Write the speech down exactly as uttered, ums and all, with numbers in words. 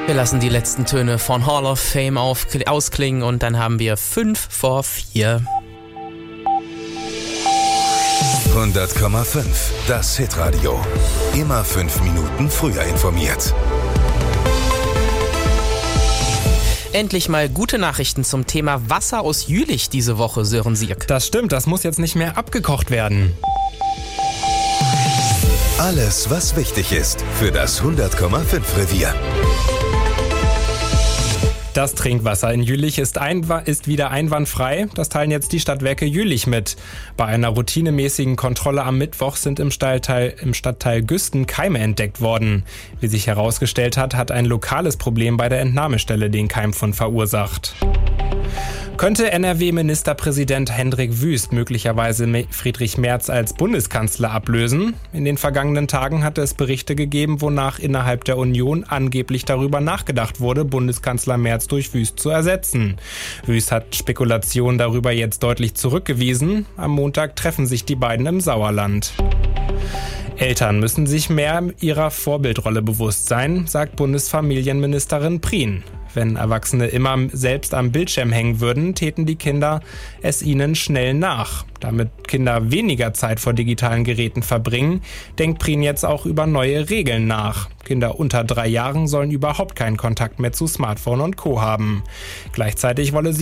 Wir lassen die letzten Töne von Hall of Fame auf, ausklingen und dann haben wir fünf vor vier. hundert Komma fünf, das Hitradio. Immer fünf Minuten früher informiert. Endlich mal gute Nachrichten zum Thema Wasser aus Jülich diese Woche, Sören Sierk. Das stimmt, das muss jetzt nicht mehr abgekocht werden. Alles, was wichtig ist für das hundert Komma fünf Revier. Das Trinkwasser in Jülich ist, einwa- ist wieder einwandfrei. Das teilen jetzt die Stadtwerke Jülich mit. Bei einer routinemäßigen Kontrolle am Mittwoch sind im Stadtteil, im Stadtteil Güsten Keime entdeckt worden. Wie sich herausgestellt hat, hat ein lokales Problem bei der Entnahmestelle den Keimfund verursacht. Könnte N R W-Ministerpräsident Hendrik Wüst möglicherweise Friedrich Merz als Bundeskanzler ablösen? In den vergangenen Tagen hatte es Berichte gegeben, wonach innerhalb der Union angeblich darüber nachgedacht wurde, Bundeskanzler Merz durch Wüst zu ersetzen. Wüst hat Spekulationen darüber jetzt deutlich zurückgewiesen. Am Montag treffen sich die beiden im Sauerland. Eltern müssen sich mehr ihrer Vorbildrolle bewusst sein, sagt Bundesfamilienministerin Prien. Wenn Erwachsene immer selbst am Bildschirm hängen würden, täten die Kinder es ihnen schnell nach. Damit Kinder weniger Zeit vor digitalen Geräten verbringen, denkt Prien jetzt auch über neue Regeln nach. Kinder unter drei Jahren sollen überhaupt keinen Kontakt mehr zu Smartphone und Co. haben. Gleichzeitig wolle sie